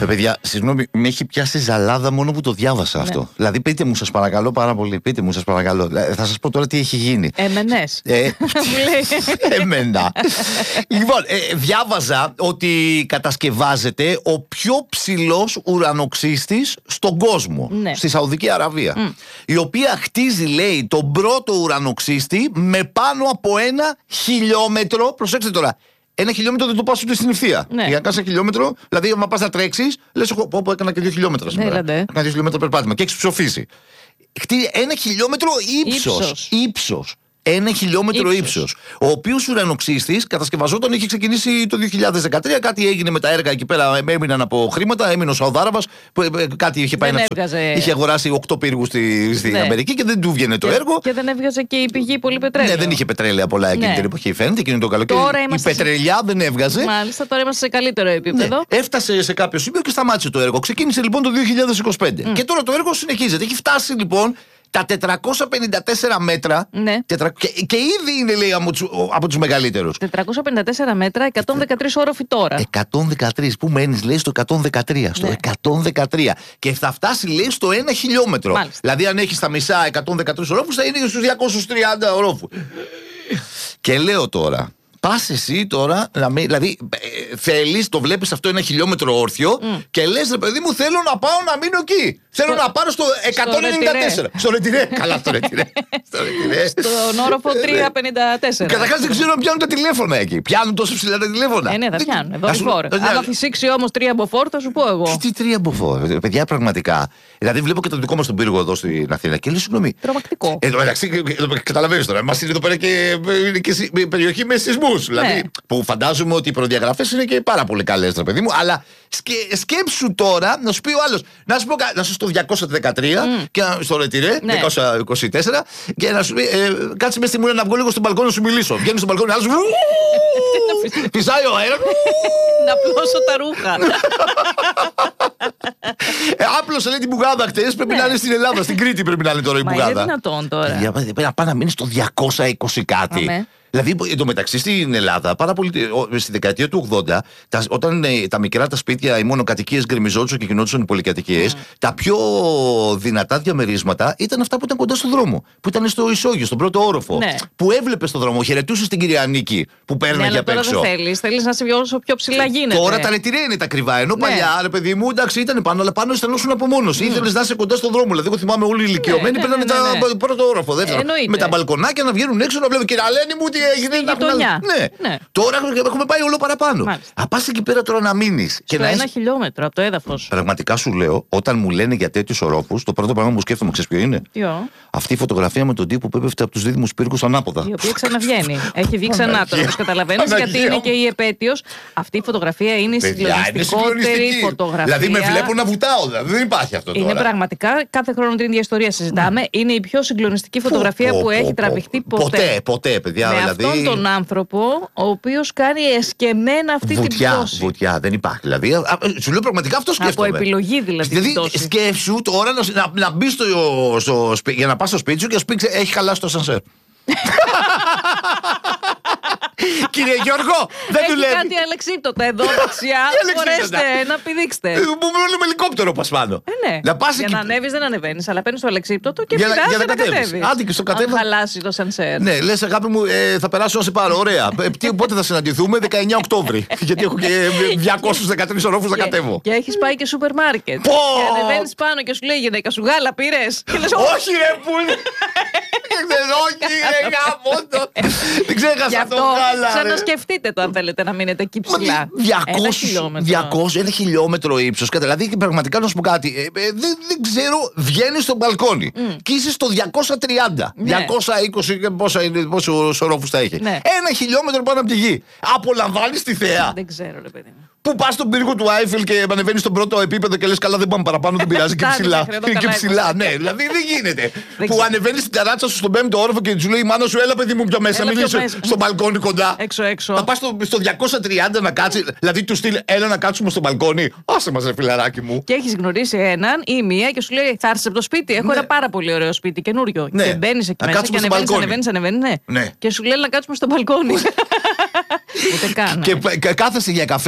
Παιδιά, συγγνώμη, με έχει πιάσει ζαλάδα μόνο που το διάβασα αυτό. Δηλαδή, πείτε μου, σας παρακαλώ πάρα πολύ. Πείτε μου, σας παρακαλώ. Θα σας πω τώρα τι έχει γίνει. Εμενές. Εμένα. Λοιπόν, διάβαζα ότι κατασκευάζεται ο πιο ψηλός ουρανοξύστης στον κόσμο. Στη Σαουδική Αραβία. Η οποία χτίζει, λέει, τον πρώτο ουρανοξύστη με πάνω από 1 χιλιόμετρο. Προσέξτε τώρα. 1 χιλιόμετρο δεν το πας ούτε στην ευθεία. Για να κάνεις 1 χιλιόμετρο, δηλαδή, αν πας να τρέξεις, λες: εγώ έκανα και 2 χιλιόμετρα σήμερα. Έκανα 2 χιλιόμετρα περπάτημα και έχεις ψοφήσει. 1 χιλιόμετρο ύψος. 1 χιλιόμετρο ύψος. Ο οποίος ουρανοξύστης κατασκευαζόταν, είχε ξεκινήσει το 2013. Κάτι έγινε με τα έργα εκεί πέρα, έμειναν από χρήματα. Έμεινε ο Σαουδάραβας, κάτι είχε πάει είχε αγοράσει 8 πύργους στην Αμερική και δεν του βγαίνει το έργο. Και δεν έβγαζε και η πηγή πολύ πετρέλαιο. Ναι, δεν είχε πετρέλαια πολλά εκείνη την εποχή, φαίνεται, εκείνο το καλοκαίρι. Η πετρελιά δεν έβγαζε. Μάλιστα, τώρα είμαστε σε καλύτερο επίπεδο. Έφτασε σε κάποιο σημείο και σταμάτησε το έργο. Ξεκίνησε λοιπόν το 2025. Και τώρα το έργο συνεχίζεται. Έχει φτάσει λοιπόν τα 454 μέτρα. Και ήδη είναι, λέει, από τους μεγαλύτερους. 454 μέτρα, 113 όροφοι τώρα. 113. Πού μένεις, λέει, στο 113. Στο 113. Και θα φτάσει, λέει, στο 1 χιλιόμετρο. Μάλιστα. Δηλαδή, αν έχει στα μισά 113 ορόφους, θα είναι στους 230 ορόφους. Και λέω τώρα. Πας εσύ τώρα, δηλαδή θέλεις, το βλέπεις αυτό 1 χιλιόμετρο όρθιο και λες, ρε παιδί μου, θέλω να πάω να μείνω εκεί. Θέλω να πάρω στο 194. Στο Ρετυρέ. Καλά, στο Ρετυρέ. Στον όροφο 354. Καταρχάς δεν ξέρω αν πιάνουν τα τηλέφωνα εκεί. Πιάνουν τόσο ψηλά τα τηλέφωνα. Ναι, θα πιάνουν. Δορυφόρ. Αν φυσήξει όμως 3 μποφόρ, θα σου πω εγώ. Τι 3 ավոր, παιδιά, πραγματικά. Δηλαδή βλέπω και το δικό μας τον πύργο εδώ στην Αθήνα και λέω, συγγνώμη. Τρομακτικό. Εντάξει, καταλαβαίνεις τώρα. Μας είναι εδώ πέρα και περιοχή με σεισμούς. Δηλαδή, που φαντάζομαι ότι οι προδιαγραφές είναι και πάρα πολύ καλές, ρε παιδί μου. Αλλά σκέψου τώρα να σου πει ο άλλος, να σου πω να σου στο 213 και στο Ρετυρέ, 224, και να σου πει, κάτσε μέσα στη μοίρα να βγω λίγο στον μπαλκόνι να σου μιλήσω. Βγαίνει στον μπαλκόνι, άλλος. Φυσάει ο αέρας. Να πλώσω τα ρούχα. Άπλωσε, λέει, την μπουγάδα χτες. Πρέπει να είναι στην Ελλάδα, στην Κρήτη πρέπει να είναι τώρα η μπουγάδα. Είναι δυνατόν τώρα. Πρέπει να πάει να μείνει στο 220 κάτι. Δηλαδή, εντωμεταξύ στην Ελλάδα, πάρα πολύ, στη δεκαετία του 80, όταν τα μικρά τα σπίτια, οι μονοκατοικίες γκρεμιζόντουσαν και γινόντουσαν οι πολυκατοικίες, τα πιο δυνατά διαμερίσματα ήταν αυτά που ήταν κοντά στον δρόμο. Που ήταν στο ισόγειο, στον πρώτο όροφο. Που έβλεπε στον δρόμο, χαιρετούσε την κυρία Νίκη που πέρναγε απ' έξω. Τώρα δεν θέλεις να σε όσο πιο ψηλά γίνεται. Τώρα τα Ρετυρέ είναι τα ακριβά. Ενώ παλιά, ρε παιδί μου, εντάξει, ήταν πάνω, αλλά πάνω αισθανόσουν απομόνωση. Ήθελες να είσαι κοντά στον δρόμο. Δηλαδή, εγώ θυμάμαι όλοι οι ηλικιωμένοι παίρνανε το πρώτο όροφο. Με τα μπαλκονάκια να βγαίνουν έξω να βλέπουν, κυρία Λένη μου, τι έγινε. Ναι. Τώρα έχουμε πάει όλο παραπάνω. Αν πας εκεί πέρα τώρα να μείνεις. Στο 1 χιλιόμετρο από το έδαφος. Πραγματικά σου λέω, όταν μου λένε για τέτοιους ορόφους, το πρώτο πράγμα που σκέφτομαι, ξέρεις ποιο είναι? Αυτή η φωτογραφία με τον τύπο που έπεφτε από τους δίδυμους πύργους ανάποδα. Η οποία ξαναβγαίνει. Έχει βγει ξανά τώρα. Όπως καταλαβαίνεις, γιατί είναι και η επέτειος. Αυτή η φωτογραφία είναι η συγκλονιστικότερη φωτογραφία. Δηλαδή με βλέπω να βουτάω. Δεν υπάρχει αυτό τώρα. Είναι πραγματικά, κάθε χρόνο την ίδια ιστορία συζητάμε. Είναι η πιο συγκλονιστική φωτογραφία που έχει τραβηχτεί ποτέ. Ποτέ, παιδιά. Με αυτόν τον άνθρωπο, ο οποίος κάνει εσκεμμένα αυτή την πτώση. Βουτιά, δεν υπάρχει. Δηλαδή, σου λέω πραγματικά αυτό σκέφτομαι. Από επιλογή δηλαδή. Σκέψου τώρα να μπει για να πας στο σπίτι σου και να σου πει, έχει χαλάσει το ασανσέρ. Κύριε Γιώργο, δεν δουλεύει. Έχει κάτι αλεξίπτωτα εδώ δεξιά. Μπορέστε να πηδήξτε. Μπορούμε με ελικόπτερο πας πάνω. Ναι. Για να ανέβεις δεν ανεβαίνεις, αλλά παίρνεις το αλεξίπτωτο και πηδάς για να κατέβεις. Άντε και στο κατέβα. Αν χαλάσει το σανσέρ. Ναι, λες, αγάπη μου, θα περάσω να σε πάρω. Ωραία. Πότε θα συναντηθούμε? 19 Οκτώβρη. Γιατί έχω και 213 ορόφους να κατέβω. Και έχεις πάει και σούπερ μάρκετ. Και ανεβαίνεις πάνω και σου λέει η γυναίκα σου, γάλα πήρες? Όχι, ρε πουλ. Όχι, ρε γαμώτο. Δεν ξέχασα αυτό. Ξανασκεφτείτε το αν θέλετε να μείνετε εκεί ψηλά. 1 χιλιόμετρο ύψος. Δηλαδή πραγματικά να σου πω κάτι. Δεν ξέρω, βγαίνεις στο μπαλκόνι και είσαι στο 230. 220, πόσους ορόφους θα έχει. 1 χιλιόμετρο πάνω από τη γη. Απολαμβάνεις τη θέα. Δεν ξέρω, ρε παιδί μου. Που πας στον πύργο του Άιφελ και ανεβαίνεις στον πρώτο επίπεδο και λες, καλά, δεν πάμε παραπάνω, δεν πειράζει, και ψηλά. Και ψηλά, ναι, δηλαδή δεν γίνεται. Που ανεβαίνεις την ταράτσα σου στον 5ο όροφο και του λέει η μάνα σου, έλα παιδί μου πιο μέσα, μην είσαι στο μπαλκόνι κοντά. Έξω. Θα πας στο 230 να κάτσει, δηλαδή του στείλει, έλα να κάτσουμε στο μπαλκόνι. Άσε μας, ρε φιλαράκι μου. Και έχεις γνωρίσει έναν ή μία και σου λέει, θα έρθεις από το σπίτι. Έχω ένα πάρα πολύ ωραίο σπίτι, καινούριο. Και μπαίνεις εκεί μέσα και ανεβαίνεις. Και σου λέει να κάτσουμε στο μπαλκόνι. Και κάθεσαι για καφέ.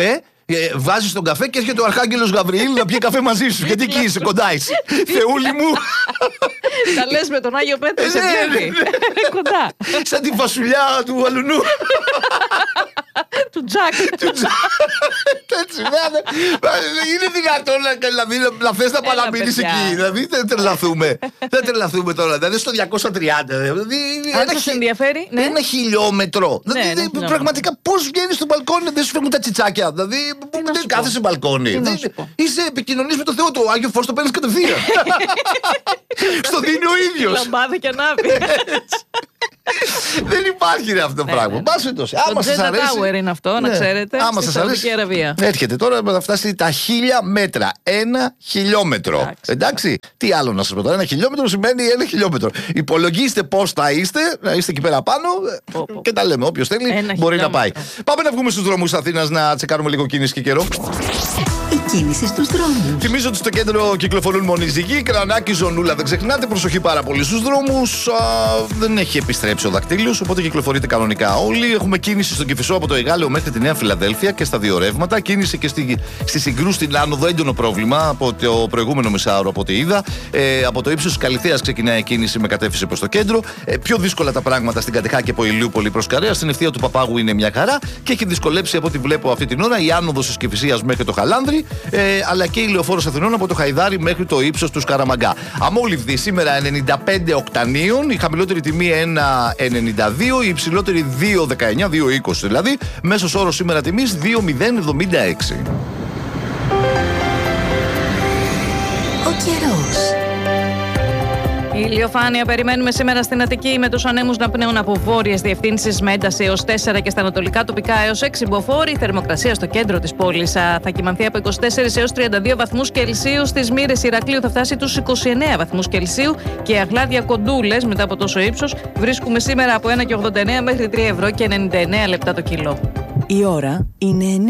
Βάζεις τον καφέ και έρχεται ο Αρχάγγελος Γαβριήλ να πιει καφέ μαζί σου. Γιατί εκεί είσαι, κοντά είσαι. Θεούλη μου. Τα λες με τον Άγιο Πέτρο σε βλέπει. Κοντά. Σαν τη φασουλιά του αλουνού. Του Τζακ. Έτσι, είναι δυνατόν να θες να παραμείνεις εκεί. Δηλαδή δεν τρελαθούμε τώρα. Δηλαδή στο 230. Αν σας ενδιαφέρει. Ένα χιλιόμετρο. Πραγματικά πώς βγαίνεις στο μπαλκόνι, δεν σου φεύγουν τα τσιτσάκια. Δηλαδή δεν κάθεσαι μπαλκόνι. Είσαι επικοινωνείς με το Θεό του. Ο Άγιο Φως το παίρνεις κατευθείαν. Στο δίνει ο ίδιος. Λαμπάδι και ανάβει. Δεν υπάρχει αυτό το πράγμα. Το Jeddah Tower είναι αυτό, να ξέρετε. Στη Σαουδική Αραβία. Έρχεται τώρα να φτάσει τα 1000 μέτρα. 1 χιλιόμετρο. Εντάξει. Τι άλλο να σας πω τώρα. 1 χιλιόμετρο σημαίνει 1 χιλιόμετρο. Υπολογίστε πώς θα είστε, να είστε εκεί πέρα πάνω και τα λέμε. Όποιος θέλει μπορεί να πάει. Πάμε να βγούμε στους δρόμους της Αθήνας να τσεκάρουμε λίγο κίνηση και καιρό. Η κίνηση στους δρόμους. Θυμίζω ότι στο κέντρο κυκλοφορούν μόνοι ζυγοί, Κρανάκι, Ζωνούλα. Δεν ξεχνάτε, προσοχή πάρα πολύ στους δρόμους. Δεν έχει επιστρέψει ο δακτύλιος, οπότε κυκλοφορείτε κανονικά όλοι. Έχουμε κίνηση στον Κηφισό από το Εγάλεο μέχρι τη Νέα Φιλαδέλφια και στα δύο ρεύματα. Κίνηση και στη Συγκρού στην Άνοδο, έντονο πρόβλημα από το προηγούμενο μισάωρο από ό,τι είδα. Από το ύψος της Καλιθέας ξεκινάει η κίνηση με κατεύθυνση προς το κέντρο. Πιο δύσκολα τα πράγματα στην Κατεχάκη από Ηλιούπολη προς Καρέα. Στην ευθεία του Παπάγου είναι μια χαρά και έχει δυσκολέψει από ό,τι βλέπω αυτή την ώρα η άνοδος της Κηφισίας μέχρι το Χαλάνδρη. Αλλά και η Λεωφόρος Αθηνών από το Χαϊδάρι μέχρι το ύψος του Σκαραμαγκά. Αμόλυβδη σήμερα 95 οκτανίων, η χαμηλότερη τιμή 1,92, η υψηλότερη 2,19, 2,20 δηλαδή. Μέσος όρος σήμερα τιμής 2,076. Ο καιρός. Η ηλιοφάνεια περιμένουμε σήμερα στην Αττική με τους ανέμους να πνέουν από βόρειες διευθύνσεις με ένταση έως 4 και στα ανατολικά τοπικά έως 6 μποφόρ. Η θερμοκρασία στο κέντρο της πόλης θα κυμανθεί από 24 έως 32 βαθμούς Κελσίου. Στις Μύρες Ηρακλείου θα φτάσει τους 29 βαθμούς Κελσίου και Αγλάδια Κοντούλες μετά από τόσο ύψος βρίσκουμε σήμερα από 1,89 μέχρι 3 ευρώ και 99 λεπτά το κιλό. Η ώρα είναι